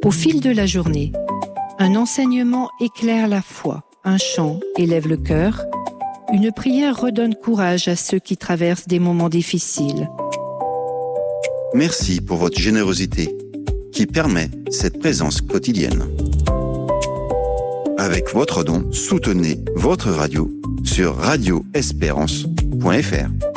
Au fil de la journée, un enseignement éclaire la foi, un chant élève le cœur, une prière redonne courage à ceux qui traversent des moments difficiles. Merci pour votre générosité qui permet cette présence quotidienne. Avec votre don, soutenez votre radio sur radioespérance.fr.